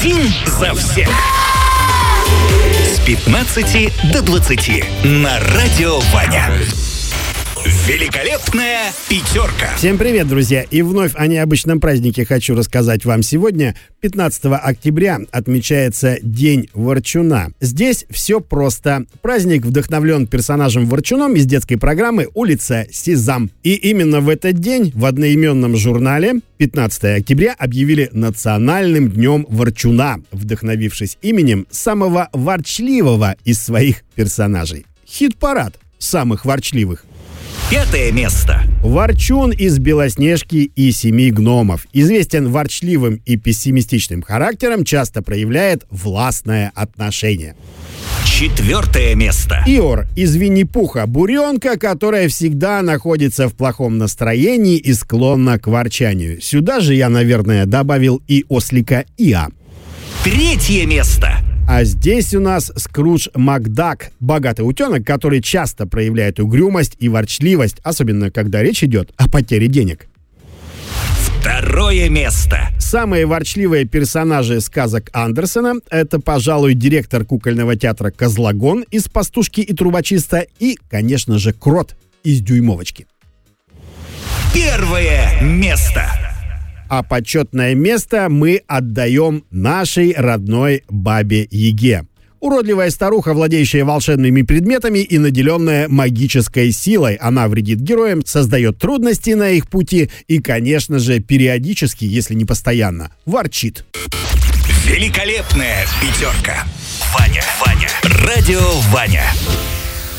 Один за всех. С 15 до 20 на Радио Ваня. Великолепная пятерка. Всем привет, друзья! И вновь о необычном празднике хочу рассказать вам сегодня. 15 октября отмечается День Ворчуна. Здесь все просто. Праздник вдохновлен персонажем Ворчуном из детской программы «Улица Сезам». И именно в этот день в одноименном журнале 15 октября объявили Национальным днем Ворчуна, вдохновившись именем самого ворчливого из своих персонажей. Хит-парад самых ворчливых. 5 место. Ворчун из «Белоснежки и семи гномов». Известен ворчливым и пессимистичным характером, часто проявляет властное отношение. 4 место. Иор из «Винни-Пуха» — буренка, которая всегда находится в плохом настроении и склонна к ворчанию. Сюда же я, наверное, добавил и ослика Иа. 3 место. А здесь у нас Скрудж Макдак, богатый утенок, который часто проявляет угрюмость и ворчливость, особенно когда речь идет о потере денег. 2 место. Самые ворчливые персонажи сказок Андерсена — это, пожалуй, директор кукольного театра Козлогон из «Пастушки и трубочиста» и, конечно же, Крот из «Дюймовочки». 1 место. А почетное место мы отдаем нашей родной бабе Яге. Уродливая старуха, владеющая волшебными предметами и наделенная магической силой. Она вредит героям, создает трудности на их пути и, конечно же, периодически, если не постоянно, ворчит. Великолепная пятерка. Ваня. Радио Ваня.